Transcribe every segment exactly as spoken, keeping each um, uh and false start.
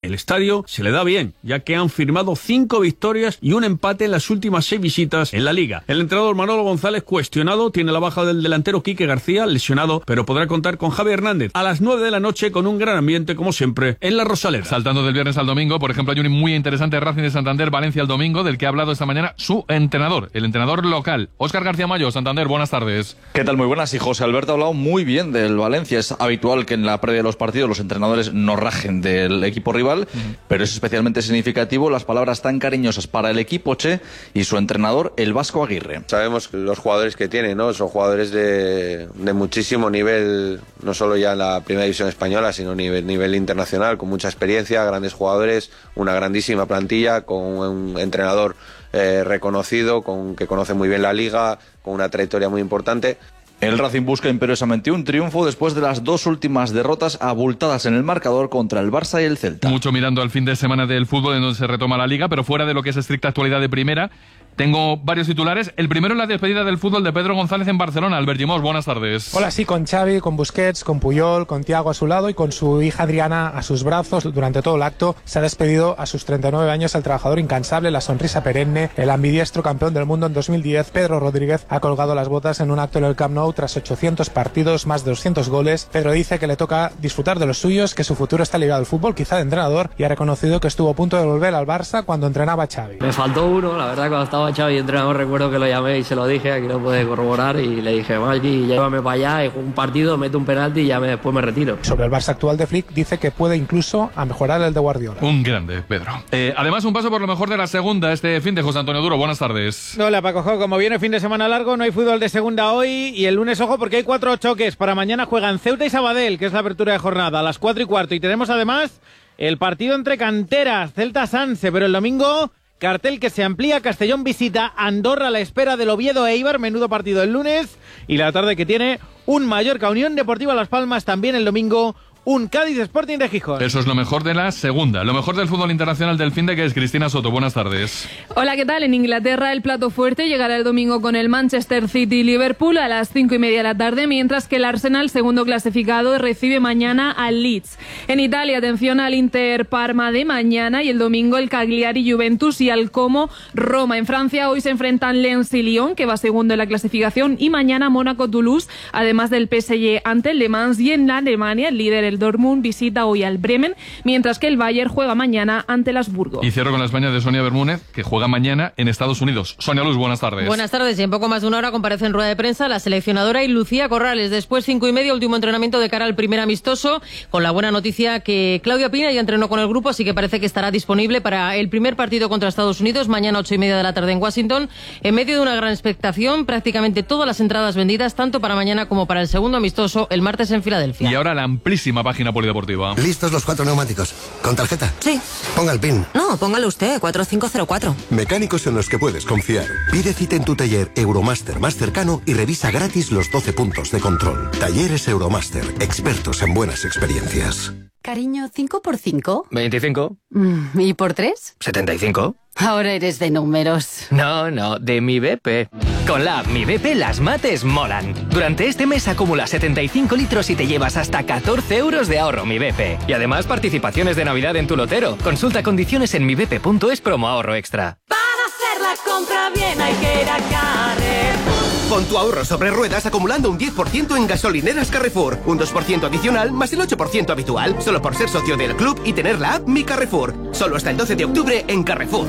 El estadio se le da bien, ya que han firmado cinco victorias y un empate en las últimas seis visitas en la Liga. El entrenador Manolo González, cuestionado, tiene la baja del delantero Quique García, lesionado, pero podrá contar con Javi Hernández a las nueve de la noche con un gran ambiente, como siempre, en la Rosaleda. Saltando del viernes al domingo, por ejemplo, hay un muy interesante Racing de Santander, Valencia el domingo, del que ha hablado esta mañana su entrenador, el entrenador local, Óscar García Mayo. Santander, buenas tardes. ¿Qué tal? Muy buenas. Y José Alberto ha hablado muy bien del Valencia. Es habitual que en la previa de los partidos los entrenadores no rajen del equipo rival, uh-huh. pero es especialmente significativo las palabras tan cariñosas para el equipo Che y su entrenador, el Vasco Aguirre. Sabemos los jugadores que tiene, ¿no? Son jugadores de, de muchísimo nivel, no solo ya en la primera división española, sino a nivel, nivel internacional, con mucha experiencia, grandes jugadores, una grandísima plantilla, con un entrenador eh, reconocido, con que conoce muy bien la liga, con una trayectoria muy importante. El Racing busca imperiosamente un triunfo después de las dos últimas derrotas abultadas en el marcador contra el Barça y el Celta. Mucho mirando al fin de semana del fútbol en donde se retoma la Liga, pero fuera de lo que es estricta actualidad de primera, tengo varios titulares. El primero es la despedida del fútbol de Pedro González en Barcelona. Albert Llimós, buenas tardes. Hola, sí, con Xavi, con Busquets, con Puyol, con Thiago a su lado y con su hija Adriana a sus brazos. Durante todo el acto se ha despedido a sus treinta y nueve años el trabajador incansable, la sonrisa perenne, el ambidiestro campeón del mundo en dos mil diez. Pedro Rodríguez ha colgado las botas en un acto en el Camp Nou tras ochocientos partidos, más de doscientos goles. Pedro dice que le toca disfrutar de los suyos, que su futuro está ligado al fútbol, quizá de entrenador, y ha reconocido que estuvo a punto de volver al Barça cuando entrenaba a Xavi. Me faltó uno, la verdad, cuando estaba Xavi entrenador, recuerdo que lo llamé y se lo dije, aquí lo puede corroborar, y le dije, Maggi, llévame para allá, y juego un partido, meto un penalti y ya me, después me retiro. Sobre el Barça actual de Flick, dice que puede incluso a mejorar el de Guardiola. Un grande, Pedro. Eh, además, un paso por lo mejor de la segunda este fin de José Antonio Duro. Buenas tardes. Hola, Paco Jo. Como viene fin de semana largo, no hay fútbol de segunda hoy, y el lunes, ojo, porque hay cuatro choques. Para mañana juegan Ceuta y Sabadell, que es la apertura de jornada, a las cuatro y cuarto, y tenemos además el partido entre canteras, Celta-Sanse, pero el domingo cartel que se amplía, Castellón visita Andorra a la espera del Oviedo e Eibar, menudo partido el lunes, y la tarde que tiene un Mallorca Unión Deportiva Las Palmas también el domingo, un Cádiz Sporting de Gijón. Eso es lo mejor de la segunda. Lo mejor del fútbol internacional del fin de, que es Cristina Soto. Buenas tardes. Hola, ¿qué tal? En Inglaterra el plato fuerte llegará el domingo con el Manchester City-Liverpool a las cinco y media de la tarde, mientras que el Arsenal, segundo clasificado, recibe mañana al Leeds. En Italia, atención al Inter-Parma de mañana, y el domingo el Cagliari-Juventus y al Como Roma. En Francia hoy se enfrentan Lens y Lyon, que va segundo en la clasificación, y mañana Mónaco-Toulouse, además del P S G ante el Le Mans. Y en Alemania el líder, el Dortmund, visita hoy al Bremen, mientras que el Bayern juega mañana ante el Habsburgo. Y cierro con la España de Sonia Bermúdez, que juega mañana en Estados Unidos. Sonia Luz, buenas tardes. Buenas tardes, y en poco más de una hora comparece en rueda de prensa la seleccionadora y Lucía Corrales. Después, cinco y media, último entrenamiento de cara al primer amistoso, con la buena noticia que Claudia Pina ya entrenó con el grupo, así que parece que estará disponible para el primer partido contra Estados Unidos, mañana ocho y media de la tarde en Washington, en medio de una gran expectación, prácticamente todas las entradas vendidas, tanto para mañana como para el segundo amistoso, el martes en Filadelfia. Y ahora la amplísima página polideportiva. ¿Listos los cuatro neumáticos? ¿Con tarjeta? Sí. Ponga el PIN. No, póngalo usted, cuatro cinco cero cuatro. Mecánicos en los que puedes confiar. Pide cita en tu taller Euromaster más cercano y revisa gratis los doce puntos de control. Talleres Euromaster, expertos en buenas experiencias. Cariño, ¿cinco por cinco? veinticinco. Mm, ¿Y por tres? setenta y cinco. Ahora eres de números. No, no, de mi B P. Con la app Mi B P las mates molan. Durante este mes acumula setenta y cinco litros y te llevas hasta catorce euros de ahorro Mi B P. Y además participaciones de Navidad en tu lotero. Consulta condiciones en mi b p punto es promo ahorro extra. Para hacer la compra bien hay que ir a Carrefour. Pon tu ahorro sobre ruedas acumulando un diez por ciento en gasolineras Carrefour. Un dos por ciento adicional más el ocho por ciento habitual. Solo por ser socio del club y tener la app Mi Carrefour. Solo hasta el doce de octubre en Carrefour.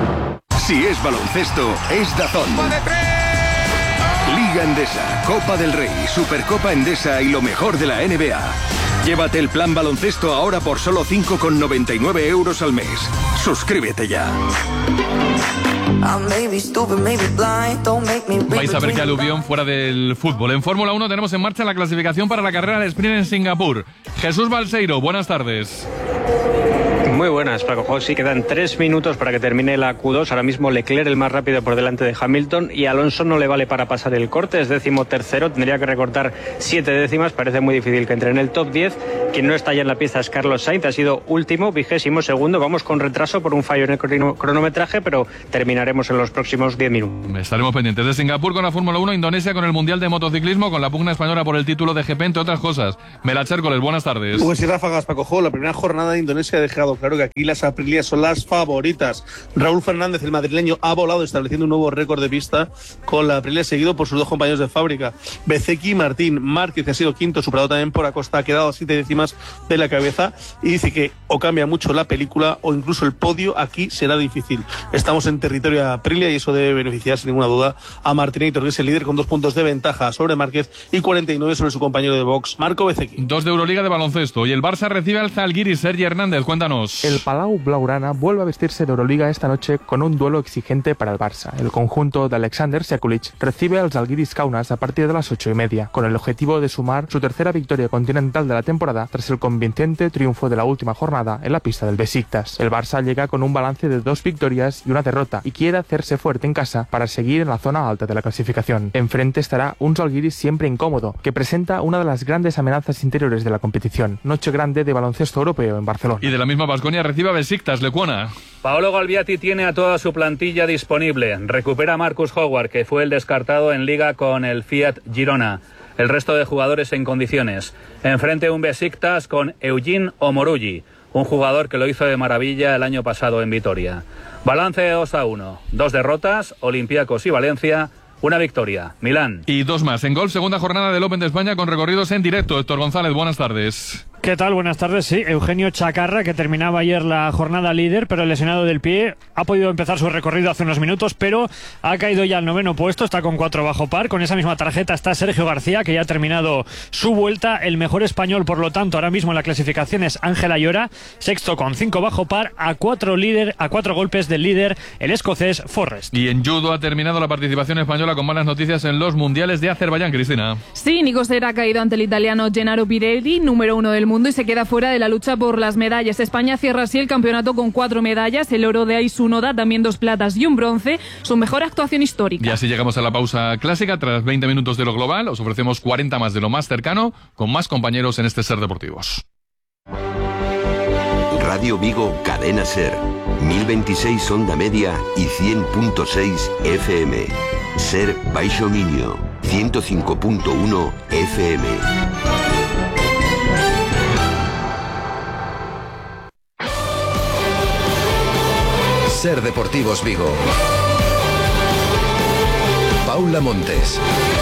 Si es baloncesto, es Dazón. Liga Endesa, Copa del Rey, Supercopa Endesa y lo mejor de la N B A. Llévate el plan baloncesto ahora por solo cinco con noventa y nueve euros al mes. Suscríbete ya. Vais a ver qué aluvión fuera del fútbol. En Fórmula uno tenemos en marcha la clasificación para la carrera de sprint en Singapur. Jesús Balseiro, buenas tardes. Muy buenas, Paco José. Quedan tres minutos para que termine la Q dos. Ahora mismo Leclerc el más rápido por delante de Hamilton y Alonso no le vale para pasar el corte. Es décimo tercero, tendría que recortar siete décimas. Parece muy difícil que entre en el top diez. Quien no está ya en la pista es Carlos Sainz, ha sido último, vigésimo segundo. Vamos con retraso por un fallo en el cronometraje, pero terminaremos en los próximos diez minutos. Estaremos pendientes de Singapur con la Fórmula uno, Indonesia con el Mundial de Motociclismo, con la pugna española por el título de G P, entre otras cosas. Melacher Hércules, buenas tardes. Pues sí, ráfagas, Paco Jo. La primera jornada de Indonesia ha dejado claro que aquí las Aprilias son las favoritas. Raúl Fernández, el madrileño, ha volado estableciendo un nuevo récord de pista con la Aprilia, seguido por sus dos compañeros de fábrica, Bezzecchi y Martín. Márquez, que ha sido quinto, superado también por Acosta, ha quedado a siete décimas de la cabeza y dice que o cambia mucho la película o incluso el podio aquí será difícil. Estamos en territorio Aprilia y eso debe beneficiar sin ninguna duda a Martinator, que es el líder con dos puntos de ventaja sobre Márquez y cuarenta y nueve sobre su compañero de box, Marco Bezzecchi. Dos de Euroliga de baloncesto y el Barça recibe al Zalgiris. Sergi Hernández, cuéntanos. El Palau Blaugrana vuelve a vestirse de Euroliga esta noche con un duelo exigente para el Barça. El conjunto de Alexander Sekulic recibe al Zalgiris Kaunas a partir de las ocho y media, con el objetivo de sumar su tercera victoria continental de la temporada tras el convincente triunfo de la última jornada en la pista del Besiktas. El Barça llega con un balance de dos victorias y una derrota y quiere hacerse fuerte en casa para seguir en la zona alta de la clasificación. Enfrente estará un Zalgiris siempre incómodo, que presenta una de las grandes amenazas interiores de la competición. Noche grande de baloncesto europeo en Barcelona. Y de la misma Baskonia recibe a Besiktas, Lecuona. Paolo Galviati tiene a toda su plantilla disponible. Recupera a Marcus Howard, que fue el descartado en Liga con el Fiat Girona. El resto de jugadores en condiciones. Enfrente un Besiktas con Eugene Omorugi, un jugador que lo hizo de maravilla el año pasado en Vitoria. Balance de dos a uno. Dos derrotas, Olympiacos y Valencia. Una victoria, Milán. Y dos más. En golf, segunda jornada del Open de España con recorridos en directo. Héctor González, buenas tardes. ¿Qué tal? Buenas tardes. Sí, Eugenio Chacarra, que terminaba ayer la jornada líder, pero lesionado del pie, ha podido empezar su recorrido hace unos minutos, pero ha caído ya al noveno puesto, está con cuatro bajo par. Con esa misma tarjeta está Sergio García, que ya ha terminado su vuelta. El mejor español, por lo tanto, ahora mismo en la clasificación es Ángel Ayora, sexto con cinco bajo par, a cuatro, líder, a cuatro golpes del líder, el escocés Forrest. Y en judo ha terminado la participación española con malas noticias en los mundiales de Azerbaiyán, Cristina. Sí, Nico Serra ha caído ante el italiano Gennaro Pirelli, número uno del mundo, y se queda fuera de la lucha por las medallas. España cierra así el campeonato con cuatro medallas, el oro de Aisu Noda, también dos platas y un bronce, su mejor actuación histórica. Y así llegamos a la pausa clásica. Tras veinte minutos de lo global, os ofrecemos cuarenta más de lo más cercano, con más compañeros en este Ser Deportivos. Radio Vigo, Cadena Ser, mil veintiséis onda media y cien punto seis F M. Ser Baixo Minio, ciento cinco punto uno F M. Ser Deportivos Vigo. Paula Montes.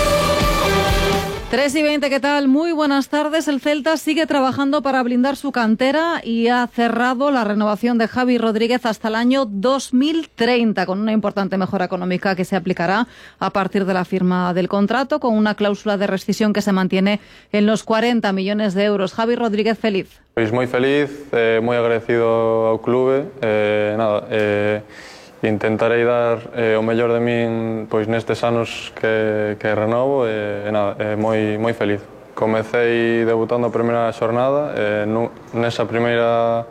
tres y veinte, ¿qué tal? Muy buenas tardes. El Celta sigue trabajando para blindar su cantera y ha cerrado la renovación de Javi Rodríguez hasta el año dos mil treinta, con una importante mejora económica que se aplicará a partir de la firma del contrato, con una cláusula de rescisión que se mantiene en los cuarenta millones de euros. Javi Rodríguez, feliz. Pois moi feliz, eh, moi agradecido ao clube, eh, nada, eh, intentarei dar eh, o mellor de min pois nestes anos que, que renovo e eh, nada, eh, moi, moi feliz. Comecei debutando a primeira xornada, eh, nu, nesa primeira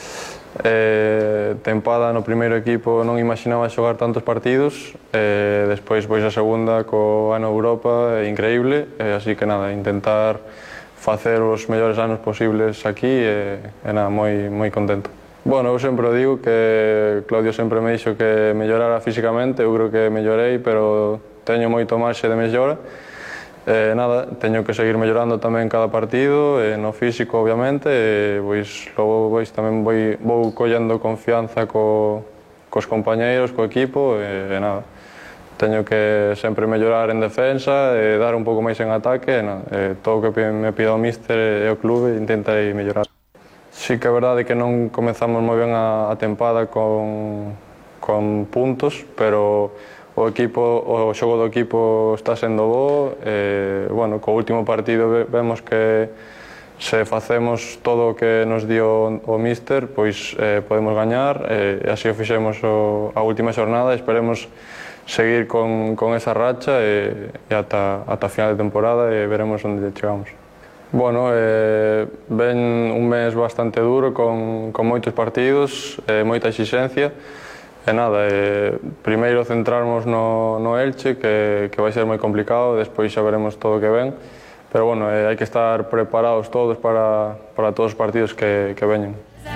eh, tempada no primeiro equipo non imaginaba xogar tantos partidos, eh, despois pois a segunda co ano Europa, eh, increíble, eh, así que nada, intentar facer os mellores anos posibles aquí e, e nada, moi, moi contento. Bueno, eu sempre digo que Claudio sempre me dixo que mellorara físicamente, eu creo que mellorei, pero teño moito marxe de mellora. Eh, nada, teño que seguir mellorando tamén cada partido, eh, no físico obviamente, e pois logo pois, tamén voi, vou collendo confianza co, cos compañeiros, co equipo, e, e nada. Teño que sempre mellorar en defensa, e dar un pouco máis en ataque, e nada, e todo o que me pida o míster e o clube intentarei mellorar. Sí que é verdade que non comezamos moi ben a, a tempada con, con puntos, pero o equipo, o xogo do equipo está sendo bo, e, bueno, co último partido vemos que se facemos todo o que nos dio o míster, pois eh, podemos gañar, e así o fixemos o, a última xornada, e esperemos seguir con, con esa racha e, e ata, ata final de temporada e veremos onde chegamos. Bueno, eh, ven un mes bastante duro con, con moitos partidos, eh, moita exigencia e nada, eh, primeiro centrarnos no, no Elche, que, que vai ser moi complicado, despois xa veremos todo o que ven, pero bueno, eh, hay que estar preparados todos para, para todos los partidos que, que vengan.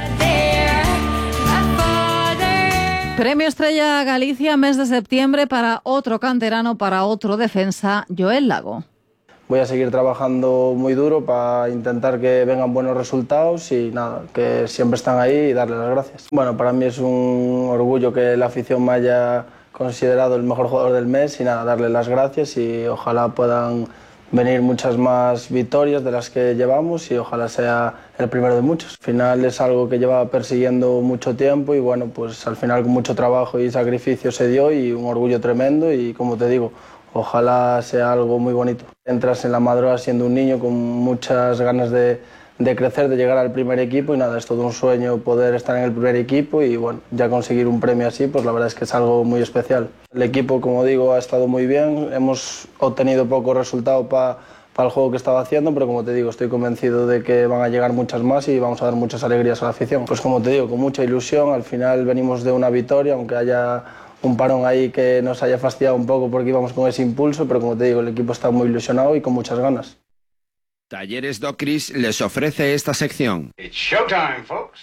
Premio Estrella Galicia, mes de septiembre, para otro canterano, para otro defensa, Joel Lago. Voy a seguir trabajando muy duro para intentar que vengan buenos resultados y nada, que siempre están ahí y darles las gracias. Bueno, para mí es un orgullo que la afición me haya considerado el mejor jugador del mes y nada, darles las gracias y ojalá puedan venir muchas más victorias de las que llevamos y ojalá sea el primero de muchos. Al final es algo que llevaba persiguiendo mucho tiempo y bueno, pues al final con mucho trabajo y sacrificio se dio y un orgullo tremendo y como te digo, ojalá sea algo muy bonito. Entras en la Madroa siendo un niño con muchas ganas de, de crecer, de llegar al primer equipo y nada, es todo un sueño poder estar en el primer equipo y bueno, ya conseguir un premio así, pues la verdad es que es algo muy especial. El equipo, como digo, ha estado muy bien, hemos obtenido poco resultado para pa el juego que estaba haciendo, pero como te digo, estoy convencido de que van a llegar muchas más y vamos a dar muchas alegrías a la afición. Pues como te digo, con mucha ilusión, al final venimos de una victoria, aunque haya un parón ahí que nos haya fastidiado un poco porque íbamos con ese impulso, pero como te digo, el equipo está muy ilusionado y con muchas ganas. Talleres Docris les ofrece esta sección. It's showtime, folks.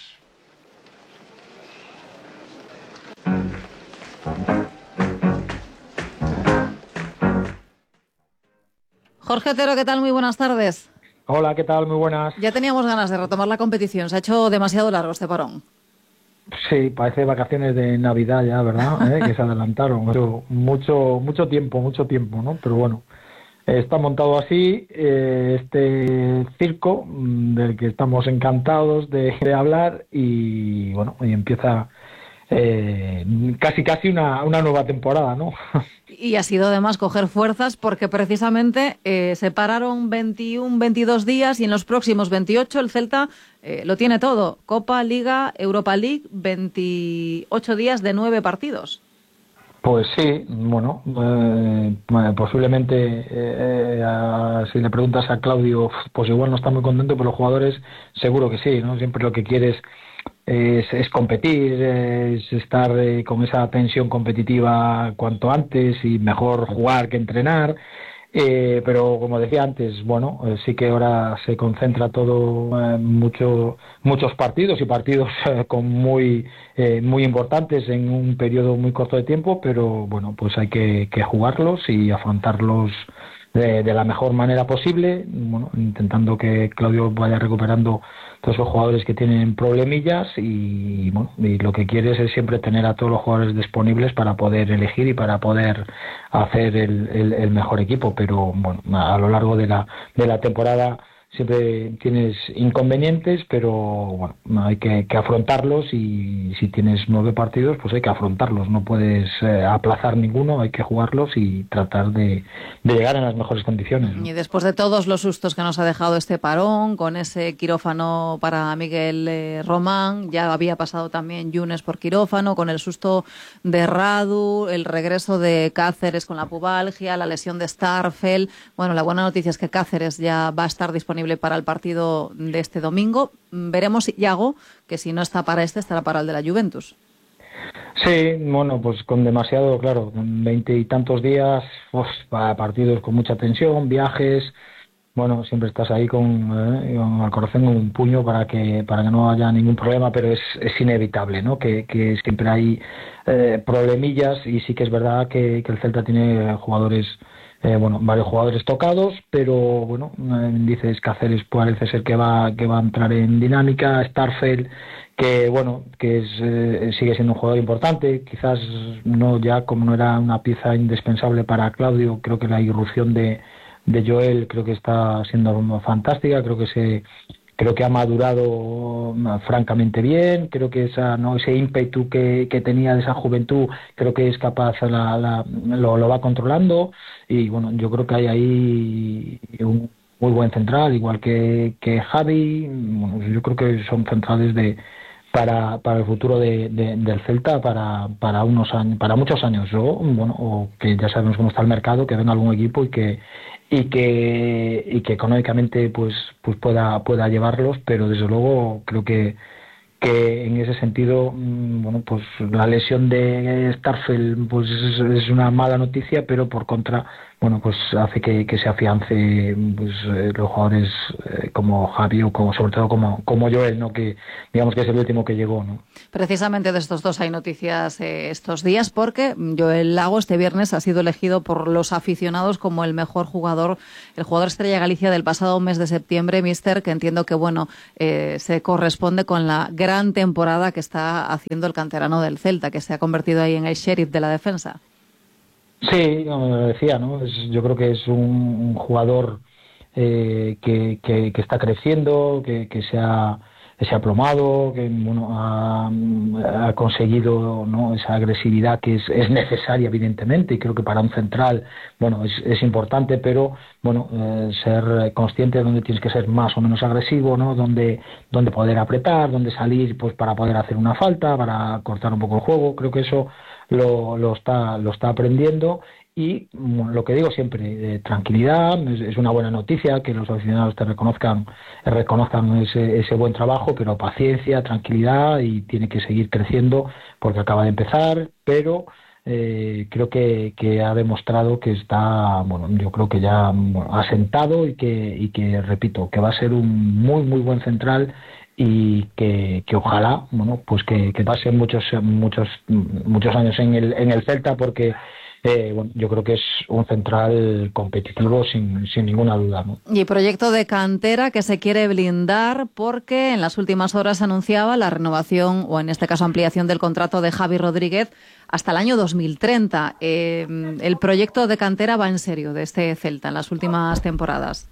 Jorge Otero, ¿qué tal? Muy buenas tardes. Hola, ¿qué tal? Muy buenas. Ya teníamos ganas de retomar la competición, se ha hecho demasiado largo este parón. Sí, parece vacaciones de Navidad ya, ¿verdad? ¿Eh? Que se adelantaron. Mucho, mucho, mucho tiempo, mucho tiempo, ¿no? Pero bueno, está montado así eh, este circo del que estamos encantados de, de hablar y bueno, y empieza eh, casi casi una, una nueva temporada, ¿no? Y ha sido además coger fuerzas porque precisamente eh, se pararon veintiuno, veintidós días y en los próximos veintiocho el Celta eh, lo tiene todo. Copa, Liga, Europa League, veintiocho días de nueve partidos. Pues sí, bueno, eh, posiblemente eh, a, si le preguntas a Claudio, pues igual no está muy contento, pero los jugadores seguro que sí, ¿no? Siempre lo que quieres Es, es competir, es estar eh, con esa tensión competitiva cuanto antes y mejor jugar que entrenar, eh, pero como decía antes, bueno, eh, sí que ahora se concentra todo eh, mucho, muchos partidos y partidos eh, con muy eh, muy importantes en un periodo muy corto de tiempo, pero bueno, pues hay que, que jugarlos y afrontarlos de, de la mejor manera posible, bueno, intentando que Claudio vaya recuperando todos los jugadores que tienen problemillas y, bueno, y lo que quieres es siempre tener a todos los jugadores disponibles para poder elegir y para poder hacer el, el, el mejor equipo, pero bueno, a lo largo de la, de la temporada siempre tienes inconvenientes, pero bueno, hay que, que afrontarlos y si tienes nueve partidos, pues hay que afrontarlos, no puedes eh, aplazar ninguno, hay que jugarlos y tratar de, de llegar en las mejores condiciones, ¿no? Y después de todos los sustos que nos ha dejado este parón, con ese quirófano para Miguel eh, Román, ya había pasado también Yunes por quirófano, con el susto de Radu, el regreso de Cáceres con la pubalgia, la lesión de Starfel. Bueno, la buena noticia es que Cáceres ya va a estar disponible para el partido de este domingo. Veremos si Iago, que si no está para este, estará para el de la Juventus. Sí, bueno, pues con demasiado, claro, veinte y tantos días, pues, para partidos con mucha tensión, viajes, bueno, siempre estás ahí con, eh, con el corazón en un puño para que para que no haya ningún problema, pero es, es inevitable, ¿no? Que, que siempre hay eh, problemillas y sí que es verdad que, que el Celta tiene jugadores Eh, bueno, varios jugadores tocados, pero bueno, eh, dices Cáceres parece ser que va que va a entrar en dinámica, Starfel que bueno, que es, eh, sigue siendo un jugador importante, quizás no ya como no era una pieza indispensable para Claudio, creo que la irrupción de, de Joel creo que está siendo fantástica, creo que se creo que ha madurado francamente bien, creo que esa no ese ímpetu que, que tenía de esa juventud, creo que es capaz, la, la, lo, lo va controlando y bueno, yo creo que hay ahí un muy buen central, igual que, que Javi, bueno, yo creo que son centrales de para, para el futuro de, de, del Celta para, para unos años, para muchos años, o bueno, o que ya sabemos cómo está el mercado, que venga algún equipo y que y que y que económicamente pues pues pueda pueda llevarlos, pero desde luego creo que que en ese sentido bueno, pues la lesión de Starfel pues es, es una mala noticia, pero por contra bueno, pues hace que, que se afiance pues, eh, los jugadores eh, como Javi o como, sobre todo como, como Joel, ¿no? Que digamos que es el último que llegó, ¿no? Precisamente de estos dos hay noticias eh, estos días, porque Joel Lago este viernes ha sido elegido por los aficionados como el mejor jugador, el jugador estrella Galicia del pasado mes de septiembre, míster, que entiendo que bueno eh, se corresponde con la gran temporada que está haciendo el canterano del Celta, que se ha convertido ahí en el sheriff de la defensa. Sí, como decía, ¿no? Es, yo creo que es un, un jugador eh, que, que, que está creciendo, que, que se ha, que se ha aplomado, que bueno, ha, ha conseguido, ¿no? Esa agresividad que es, es necesaria, evidentemente, y creo que para un central, bueno, es, es importante, pero bueno, eh, ser consciente de dónde tienes que ser más o menos agresivo, ¿no? Dónde, dónde poder apretar, dónde salir, pues para poder hacer una falta, para cortar un poco el juego. Creo que eso Lo, lo está lo está aprendiendo y bueno, lo que digo siempre, eh, tranquilidad, es, es una buena noticia que los aficionados te reconozcan reconozcan ese, ese buen trabajo, pero paciencia, tranquilidad, y tiene que seguir creciendo porque acaba de empezar, pero eh, creo que, que ha demostrado que está, bueno, yo creo que ya bueno, asentado y que, y que, repito, que va a ser un muy muy buen central, y que, que ojalá, bueno, pues que, que pase muchos muchos muchos años en el en el Celta, porque eh, bueno, yo creo que es un central competitivo sin, sin ninguna duda, ¿no? Y proyecto de cantera que se quiere blindar porque en las últimas horas anunciaba la renovación, o en este caso ampliación, del contrato de Javi Rodríguez hasta el año dos mil treinta. Eh, el proyecto de cantera va en serio de este Celta en las últimas temporadas.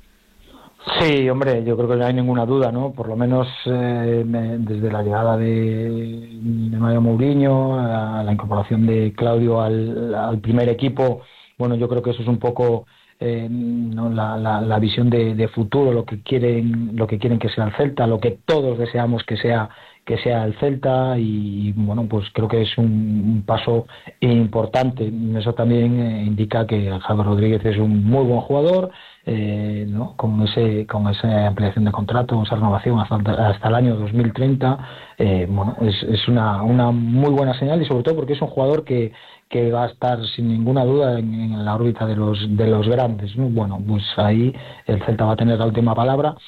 Sí, hombre, yo creo que no hay ninguna duda, ¿no? Por lo menos eh, me, desde la llegada de, de Mario Mourinho, a la incorporación de Claudio al, al primer equipo, bueno, yo creo que eso es un poco eh, ¿no? la, la, la visión de, de futuro, lo que quieren, lo que quieren que sea el Celta, lo que todos deseamos que sea que sea el Celta, y bueno, pues creo que es un, un paso importante. Eso también eh, indica que Javi Rodríguez es un muy buen jugador, eh, ¿no? Con ese con esa ampliación de contrato, esa renovación hasta, hasta el año dos mil treinta, eh, bueno, es, es una, una muy buena señal, y sobre todo porque es un jugador que que va a estar sin ninguna duda en, en la órbita de los de los grandes, ¿no? Bueno, pues ahí el Celta va a tener la última palabra.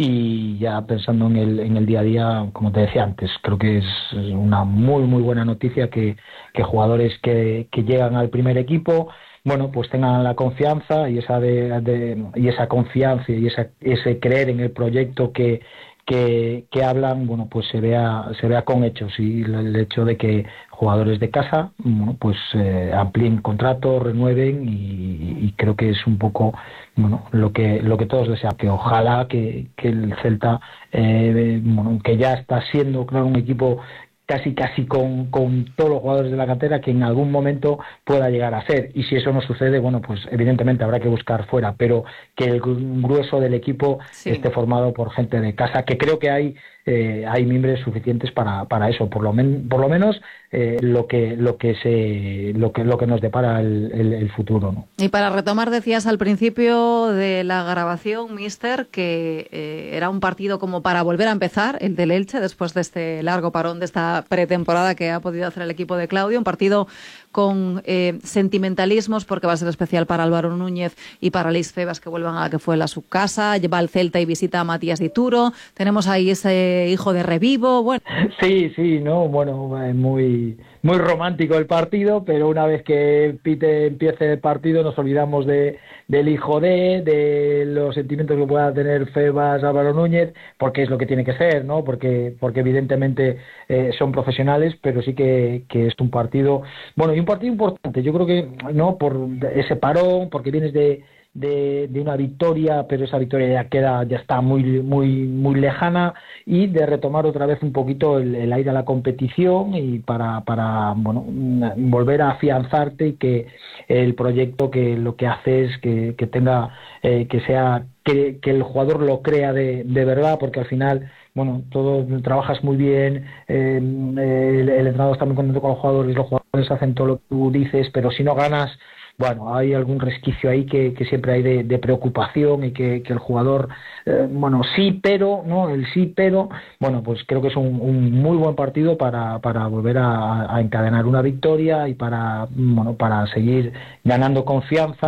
Y ya pensando en el en el día a día, como te decía antes, creo que es una muy muy buena noticia que, que jugadores que, que llegan al primer equipo, bueno, pues tengan la confianza y esa de, de y esa confianza y esa, ese creer en el proyecto que que, que hablan, bueno, pues se vea se vea con hechos, y el hecho de que jugadores de casa, bueno, pues eh, amplíen contratos, renueven, y, y creo que es un poco, bueno, lo que lo que todos desean, que ojalá que, que el Celta, eh, bueno, que ya está siendo, claro, un equipo casi casi con, con todos los jugadores de la cantera, que en algún momento pueda llegar a ser, y si eso no sucede, bueno, pues evidentemente habrá que buscar fuera, pero que el grueso del equipo sí esté formado por gente de casa, que creo que hay eh, hay miembros suficientes para, para eso, por lo men, por lo menos eh, lo que lo que se lo que lo que nos depara el, el, el futuro, ¿no? Y para retomar, decías al principio de la grabación, míster, que eh, era un partido como para volver a empezar, el del Elche, después de este largo parón, de esta pretemporada que ha podido hacer el equipo de Claudio, un partido con eh, sentimentalismos, porque va a ser especial para Álvaro Núñez y para Luis Febas, que vuelvan a la que fue la subcasa. Lleva al Celta y visita a Matías Dituro. Tenemos ahí ese hijo de Revivo. Bueno. Sí, sí, no, bueno, muy muy romántico el partido, pero una vez que Pite empiece el partido nos olvidamos de del hijo de, de los sentimientos que pueda tener Febas, Álvaro Núñez, porque es lo que tiene que ser, ¿no? Porque porque evidentemente eh, son profesionales, pero sí que, que es un partido, bueno, y un partido importante. Yo creo que, no, por ese parón, porque vienes de De, de una victoria, pero esa victoria ya queda, ya está muy muy muy lejana, y de retomar otra vez un poquito el, el aire a la competición, y para para bueno volver a afianzarte, y que el proyecto, que lo que hace es que, que tenga eh, que sea que, que el jugador lo crea de, de verdad, porque al final, bueno, todo trabajas muy bien, eh, el, el entrenador está muy contento con los jugadores, los jugadores hacen todo lo que tú dices, pero si no ganas, bueno, hay algún resquicio ahí que, que siempre hay de, de preocupación, y que, que el jugador, eh, bueno, sí, pero, ¿no? El sí, pero, bueno, pues creo que es un, un muy buen partido para, para volver a, a encadenar una victoria, y para, bueno, para seguir ganando confianza,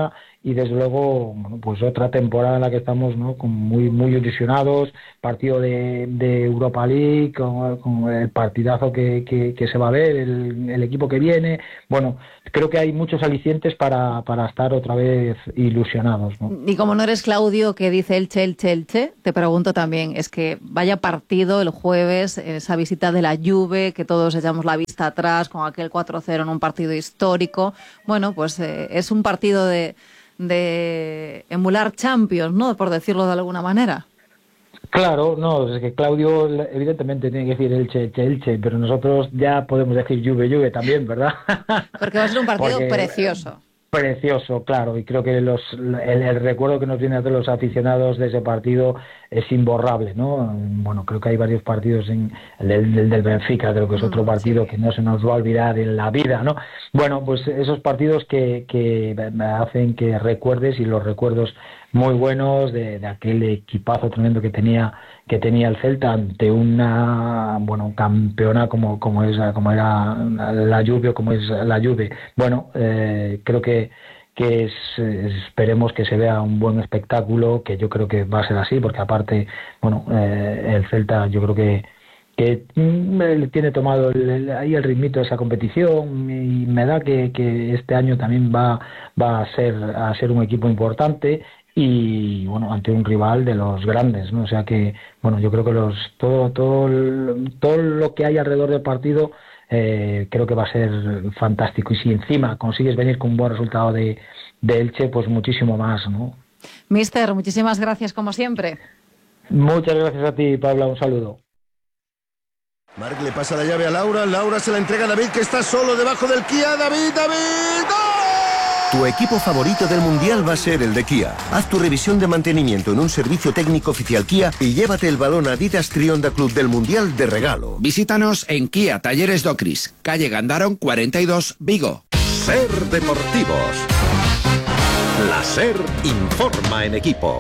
y desde luego, bueno, pues otra temporada en la que estamos, ¿no?, con muy muy ilusionados, partido de, de Europa League, con, con el partidazo que, que, que se va a ver, el, el equipo que viene. Bueno, creo que hay muchos alicientes para, para estar otra vez ilusionados, ¿no? Y como no eres Claudio, que dice Elche, Elche, Elche, te pregunto también, es que vaya partido el jueves, esa visita de la Juve, que todos echamos la vista atrás con aquel cuatro cero en un partido histórico. Bueno, pues eh, es un partido de... de emular Champions, ¿no?, por decirlo de alguna manera. Claro, no, es que Claudio evidentemente tiene que decir Elche, Elche, Elche, pero nosotros ya podemos decir Juve, Juve también, ¿verdad? Porque va a ser un partido Porque, precioso. Precioso, claro, y creo que los, el, el recuerdo que nos viene de los aficionados de ese partido es imborrable, ¿no? Bueno, creo que hay varios partidos, en el del, el del Benfica, creo que es otro partido sí. que no se nos va a olvidar en la vida, ¿no? Bueno, pues esos partidos que, que hacen que recuerdes, y los recuerdos muy buenos de, de aquel equipazo tremendo que tenía que tenía el Celta ante una, bueno, campeona como como es como era la Juve, como es la Juve. Bueno, eh, creo que que es, esperemos que se vea un buen espectáculo, que yo creo que va a ser así, porque aparte, bueno, eh, el Celta yo creo que que mm, tiene tomado el, el, ahí el ritmito de esa competición, y me da que, que este año también va va a ser a ser un equipo importante, y bueno, ante un rival de los grandes, ¿no? O sea que, bueno, yo creo que los todo todo todo lo que hay alrededor del partido eh, creo que va a ser fantástico, y si encima consigues venir con un buen resultado de, de Elche, pues muchísimo más, ¿no? Mister, muchísimas gracias como siempre. Muchas gracias a ti, Paula, un saludo. Marc le pasa la llave a Laura, Laura se la entrega a David, que está solo debajo del Kia. David, David, ¡gol! Tu equipo favorito del Mundial va a ser el de Kia. Haz tu revisión de mantenimiento en un servicio técnico oficial Kia y llévate el balón Adidas Trionda Club del Mundial de regalo. Visítanos en Kia Talleres Docris, calle Gandaron cuarenta y dos, Vigo. Ser Deportivos. La SER informa en equipo.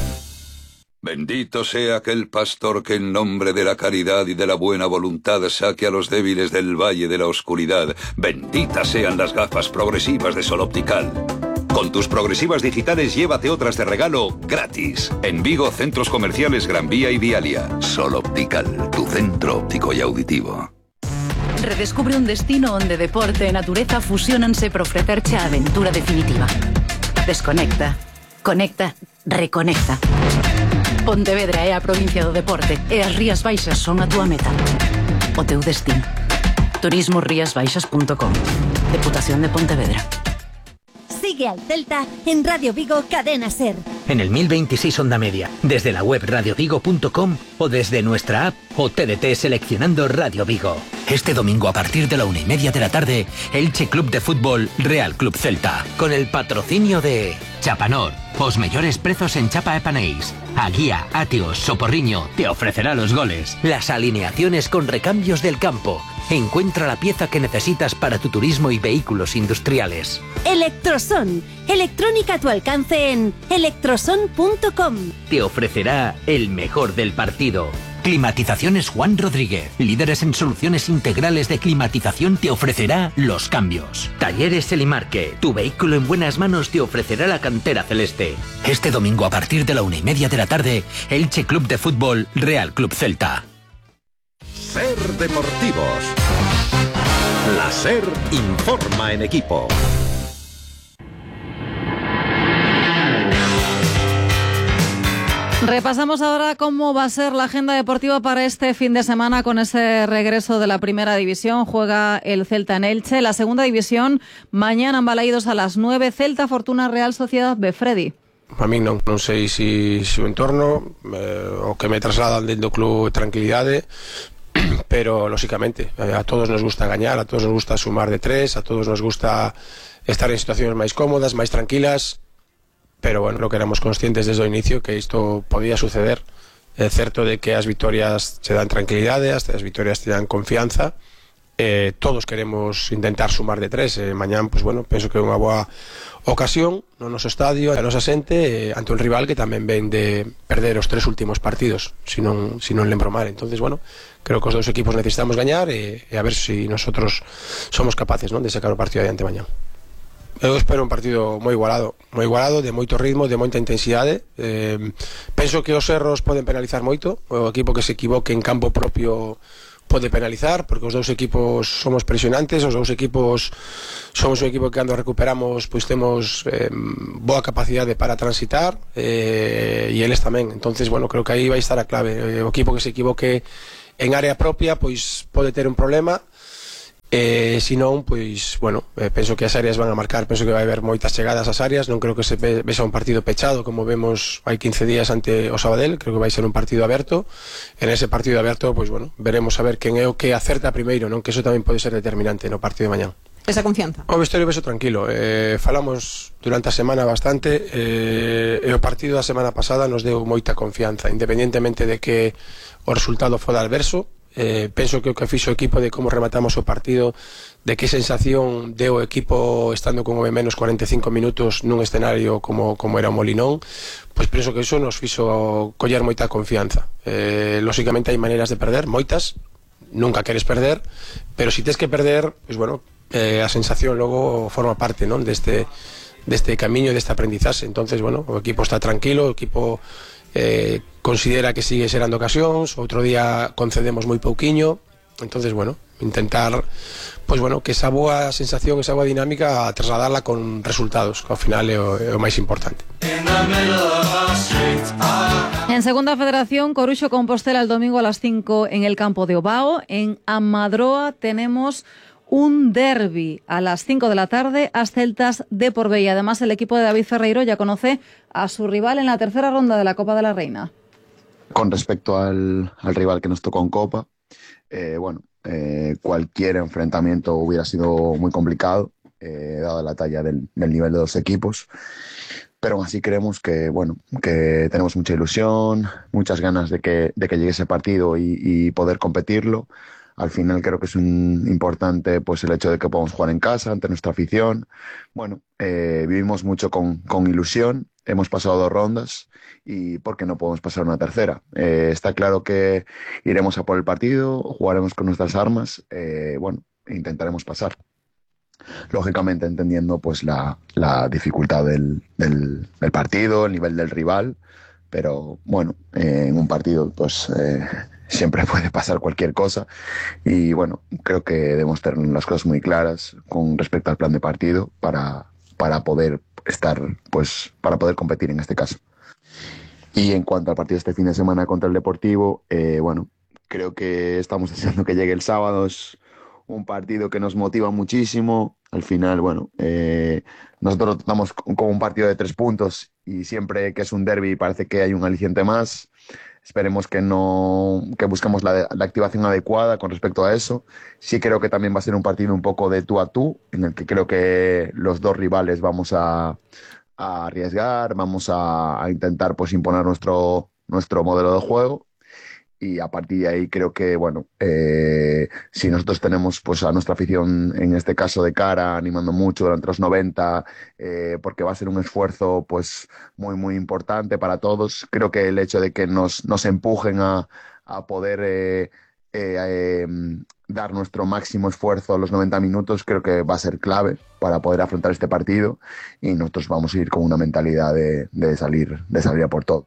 Bendito sea aquel pastor que en nombre de la caridad y de la buena voluntad saque a los débiles del valle de la oscuridad. Benditas sean las gafas progresivas de Sol Optical. Con tus progresivas digitales llévate otras de regalo gratis. En Vigo, centros comerciales Gran Vía y Vialia. Sol Optical, tu centro óptico y auditivo. Redescubre un destino onde deporte e natureza fusionanse para ofrecerche a aventura definitiva. Desconecta, conecta, reconecta. Pontevedra é a provincia do deporte e as Rías Baixas son a túa meta. O teu destino. turismo rías baixas punto com. Deputación de Pontevedra. Sigue al Celta en Radio Vigo Cadena SER. En el mil veintiséis Onda Media, desde la web radio vigo punto com o desde nuestra app o T D T seleccionando Radio Vigo. Este domingo a partir de la una y media de la tarde, Elche Club de Fútbol Real Club Celta, con el patrocinio de Chapanor, os mellores prezos en chapa e panéis. Aguía, Atios, Soporriño te ofrecerá los goles, las alineaciones con recambios del campo. Encuentra la pieza que necesitas para tu turismo y vehículos industriales. Electroson, electrónica a tu alcance en electroson punto com. Te ofrecerá el mejor del partido. Climatizaciones Juan Rodríguez, líderes en soluciones integrales de climatización, te ofrecerá los cambios. Talleres Elimarque, tu vehículo en buenas manos te ofrecerá la cantera celeste. Este domingo a partir de la una y media de la tarde, Elche Club de Fútbol Real Club Celta. Ser Deportivos. La SER informa en equipo. Repasamos ahora cómo va a ser la agenda deportiva para este fin de semana con ese regreso de la primera división. Juega el Celta en Elche. La segunda división, mañana en Balaídos a las nueve, Celta Fortuna Real Sociedad B. Freddy. A mí non, non sei se si, si o entorno eh, o que me trasladan dentro do club tranquilidade, pero lógicamente a todos nos gusta gañar, a todos nos gusta sumar de tres, a todos nos gusta estar en situaciones máis cómodas, máis tranquilas, pero bueno, lo que éramos conscientes desde o inicio que isto podía suceder. É certo de que as vitorias se dan tranquilidade, as vitorias te dan confianza. Eh, todos queremos intentar sumar de tres. Eh, mañán, pues bueno, penso que é unha boa ocasión no noso estadio, a nosa xente, eh, ante un rival que tamén ven de perder os tres últimos partidos, si non, si non lembro mal. Entonces, bueno, creo que os dous equipos necesitamos gañar e, e a ver se si nosotros somos capaces, ¿no?, de sacar o partido adiante mañán. eu espero un partido moi igualado, moi igualado, de moito ritmo, de moita intensidade. Eh, penso que os erros poden penalizar moito, o equipo que se equivoque en campo propio pode penalizar, porque os dous equipos somos presionantes, os dous equipos somos un equipo que cando recuperamos pois temos eh, boa capacidade para transitar, eh, e eles tamén. Entonces, bueno, creo que aí vai estar a clave. O equipo que se equivoque en área propia pois pode ter un problema. Eh, si non, pois, bueno, eh, penso que as áreas van a marcar, penso que vai haber moitas chegadas ás áreas, non creo que se ve, vexa un partido pechado como vemos hai quince días ante o Sabadell, creo que vai ser un partido aberto. En ese partido aberto, pois, bueno, veremos a ver quen é o que acerta primeiro, non, que eso tamén pode ser determinante no partido de mañán. Esa confianza? O vestiario beso tranquilo, eh, falamos durante a semana bastante, eh, e o partido da semana pasada nos deu moita confianza, independientemente de que o resultado fora adverso. Eh, penso que o que fixo o equipo de como rematamos o partido, de que sensación deu o equipo estando con o menos cuarenta e cinco minutos nun escenario como, como era o Molinón, pois penso que iso nos fixo coller moita confianza. Eh, lógicamente hai maneiras de perder, moitas, nunca queres perder, pero si tes que perder, pois bueno, eh, a sensación logo forma parte, non, deste, deste camiño, deste aprendizaxe. Entonces, bueno, o equipo está tranquilo, o equipo Eh, considera que sigue xerando ocasións, outro día concedemos moi pouquiño, entonces, bueno, intentar pois, bueno, que esa boa sensación, esa boa dinámica a trasladarla con resultados, que ao final é o, é o máis importante. En Segunda Federación, Coruxo Compostela el domingo a las cinco en el campo de Obao. En Amadroa tenemos un derbi a las cinco de la tarde, as Celtas de Porvey. Además, el equipo de David Ferreiro ya conoce a su rival en la tercera ronda de la Copa de la Reina. Con respecto al, al rival que nos tocó en Copa, eh, bueno, eh, cualquier enfrentamiento hubiera sido muy complicado, eh, dada la talla del, del nivel de los equipos. Pero aún así creemos que, bueno, que tenemos mucha ilusión, muchas ganas de que, de que llegue ese partido y, y poder competirlo. Al final creo que es un importante pues el hecho de que podamos jugar en casa, ante nuestra afición. Bueno, eh, vivimos mucho con, con ilusión, hemos pasado dos rondas y ¿por qué no podemos pasar una tercera? Eh, está claro que iremos a por el partido, jugaremos con nuestras armas, eh, bueno, intentaremos pasar. Lógicamente entendiendo pues la, la dificultad del, del, del partido, el nivel del rival, pero bueno, eh, en un partido pues... Eh, siempre puede pasar cualquier cosa y bueno, creo que debemos tener las cosas muy claras con respecto al plan de partido para, para poder estar, pues, para poder competir en este caso. Y en cuanto al partido este fin de semana contra el Deportivo, eh, bueno, creo que estamos deseando que llegue el sábado. Es un partido que nos motiva muchísimo. Al final, bueno, eh, nosotros estamos con un partido de tres puntos y siempre que es un derbi parece que hay un aliciente más. Esperemos que no que busquemos la, la activación adecuada con respecto a eso. Sí creo que también va a ser un partido un poco de tú a tú, en el que creo que los dos rivales vamos a, a arriesgar, vamos a, a intentar pues imponer nuestro, nuestro modelo de juego. Y a partir de ahí creo que, bueno, eh, si nosotros tenemos pues a nuestra afición, en este caso de cara, animando mucho durante los noventa, eh, porque va a ser un esfuerzo pues muy, muy importante para todos. Creo que el hecho de que nos, nos empujen a, a poder eh, eh, eh, dar nuestro máximo esfuerzo a los noventa minutos, creo que va a ser clave para poder afrontar este partido. Y nosotros vamos a ir con una mentalidad de, de, salir, de salir a por todo.